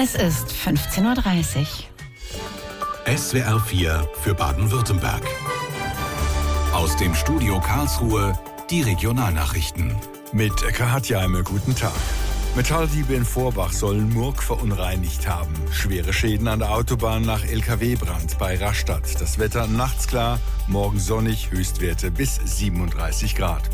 Es ist 15:30 Uhr. SWR 4 für Baden-Württemberg. Aus dem Studio Karlsruhe die Regionalnachrichten. Mit Katja Heime, guten Tag. Metalldiebe in Vorbach sollen Murg verunreinigt haben. Schwere Schäden an der Autobahn nach LKW-Brand bei Rastatt. Das Wetter nachts klar, morgen sonnig, Höchstwerte bis 37 Grad.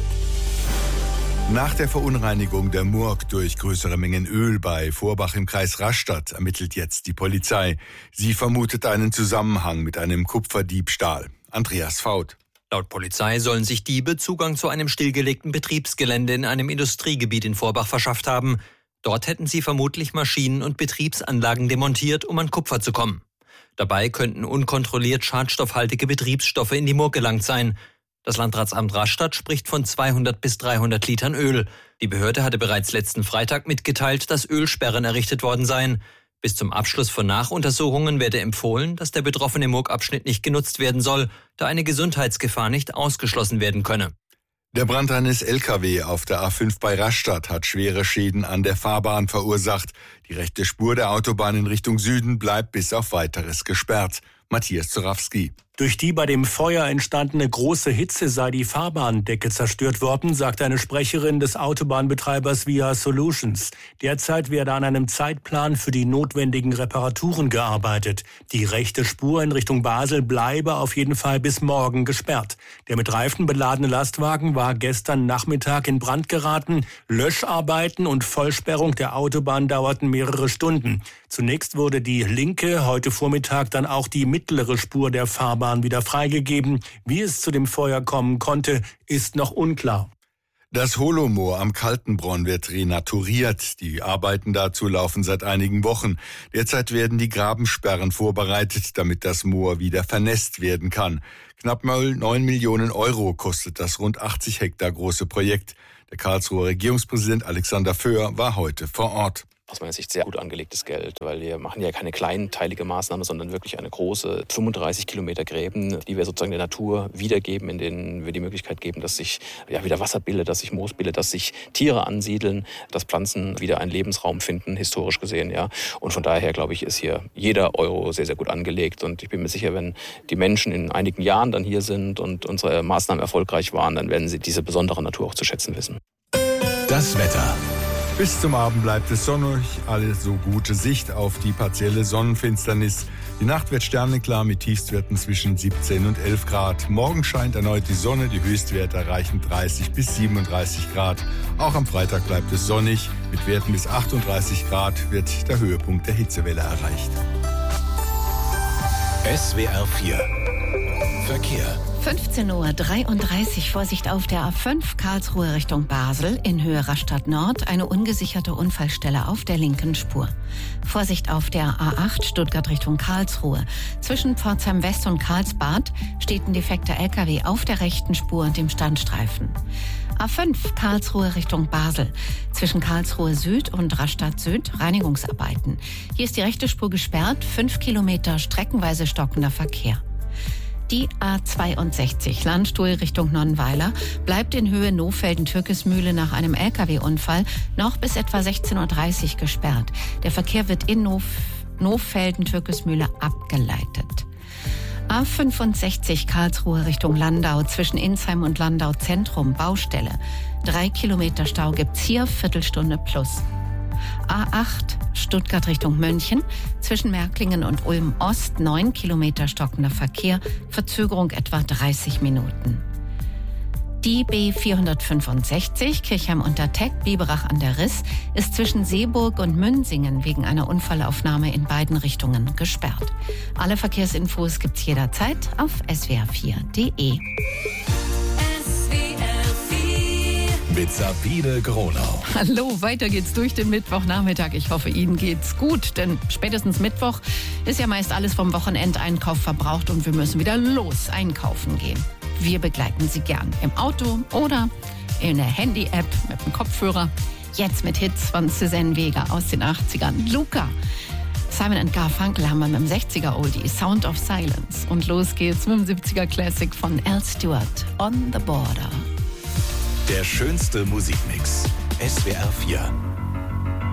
Nach der Verunreinigung der Murg durch größere Mengen Öl bei Vorbach im Kreis Rastatt ermittelt jetzt die Polizei. Sie vermutet einen Zusammenhang mit einem Kupferdiebstahl. Andreas Faut. Laut Polizei sollen sich Diebe Zugang zu einem stillgelegten Betriebsgelände in einem Industriegebiet in Vorbach verschafft haben. Dort hätten sie vermutlich Maschinen und Betriebsanlagen demontiert, um an Kupfer zu kommen. Dabei könnten unkontrolliert schadstoffhaltige Betriebsstoffe in die Murg gelangt sein. Das Landratsamt Rastatt spricht von 200 bis 300 Litern Öl. Die Behörde hatte bereits letzten Freitag mitgeteilt, dass Ölsperren errichtet worden seien. Bis zum Abschluss von Nachuntersuchungen werde empfohlen, dass der betroffene Murgabschnitt nicht genutzt werden soll, da eine Gesundheitsgefahr nicht ausgeschlossen werden könne. Der Brand eines LKW auf der A5 bei Rastatt hat schwere Schäden an der Fahrbahn verursacht. Die rechte Spur der Autobahn in Richtung Süden bleibt bis auf Weiteres gesperrt. Matthias Zorawski. Durch die bei dem Feuer entstandene große Hitze sei die Fahrbahndecke zerstört worden, sagt eine Sprecherin des Autobahnbetreibers Via Solutions. Derzeit werde an einem Zeitplan für die notwendigen Reparaturen gearbeitet. Die rechte Spur in Richtung Basel bleibe auf jeden Fall bis morgen gesperrt. Der mit Reifen beladene Lastwagen war gestern Nachmittag in Brand geraten. Löscharbeiten und Vollsperrung der Autobahn dauerten mehrere Stunden. Zunächst wurde die linke, heute Vormittag dann auch die mittlere Spur der Fahrbahn wieder freigegeben. Wie es zu dem Feuer kommen konnte, ist noch unklar. Das Holomoor am Kaltenbronn wird renaturiert. Die Arbeiten dazu laufen seit einigen Wochen. Derzeit werden die Grabensperren vorbereitet, damit das Moor wieder vernässt werden kann. Knapp 9 Millionen Euro kostet das rund 80 Hektar große Projekt. Der Karlsruher Regierungspräsident Alexander Föhr war heute vor Ort. Aus meiner Sicht sehr gut angelegtes Geld, weil wir machen ja keine kleinteilige Maßnahme, sondern wirklich eine große 35 Kilometer Gräben, die wir sozusagen der Natur wiedergeben, in denen wir die Möglichkeit geben, dass sich wieder Wasser bildet, dass sich Moos bildet, dass sich Tiere ansiedeln, dass Pflanzen wieder einen Lebensraum finden, historisch gesehen. Ja. Und von daher, glaube ich, ist hier jeder Euro sehr, sehr gut angelegt. Und ich bin mir sicher, wenn die Menschen in einigen Jahren dann hier sind und unsere Maßnahmen erfolgreich waren, dann werden sie diese besondere Natur auch zu schätzen wissen. Das Wetter. Bis zum Abend bleibt es sonnig, also gute Sicht auf die partielle Sonnenfinsternis. Die Nacht wird sternenklar mit Tiefstwerten zwischen 17 und 11 Grad. Morgen scheint erneut die Sonne, die Höchstwerte erreichen 30 bis 37 Grad. Auch am Freitag bleibt es sonnig, mit Werten bis 38 Grad wird der Höhepunkt der Hitzewelle erreicht. SWR 4 Verkehr. 15:33 Uhr, Vorsicht auf der A5 Karlsruhe Richtung Basel, in Höhe Rastatt Nord, eine ungesicherte Unfallstelle auf der linken Spur. Vorsicht auf der A8 Stuttgart Richtung Karlsruhe. Zwischen Pforzheim West und Karlsbad steht ein defekter LKW auf der rechten Spur und dem Standstreifen. A5 Karlsruhe Richtung Basel. Zwischen Karlsruhe Süd und Rastatt Süd Reinigungsarbeiten. Hier ist die rechte Spur gesperrt, 5 Kilometer streckenweise stockender Verkehr. Die A62 Landstuhl Richtung Nonnweiler bleibt in Höhe Nohfelden-Türkismühle nach einem LKW-Unfall noch bis etwa 16:30 Uhr gesperrt. Der Verkehr wird in Nohfelden-Türkismühle abgeleitet. A65 Karlsruhe Richtung Landau zwischen Insheim und Landau Zentrum Baustelle. 3 Kilometer Stau gibt's hier, Viertelstunde plus. A8 Stuttgart Richtung München, zwischen Märklingen und Ulm Ost 9 Kilometer stockender Verkehr, Verzögerung etwa 30 Minuten. Die B465 Kirchheim-Unterteck, Biberach an der Riss, ist zwischen Seeburg und Münsingen wegen einer Unfallaufnahme in beiden Richtungen gesperrt. Alle Verkehrsinfos gibt's jederzeit auf swr4.de. Mit Sabine Gronau. Hallo, weiter geht's durch den Mittwochnachmittag. Ich hoffe, Ihnen geht's gut, denn spätestens Mittwoch ist ja meist alles vom Wochenendeinkauf verbraucht und wir müssen wieder los einkaufen gehen. Wir begleiten Sie gern im Auto oder in der Handy-App mit dem Kopfhörer. Jetzt mit Hits von Suzanne Vega aus den 80ern. Luca. Simon & Garfunkel haben wir mit dem 60er Oldie Sound of Silence. Und los geht's mit dem 70er Classic von Al Stewart, On the Border. Der schönste Musikmix. SWR 4.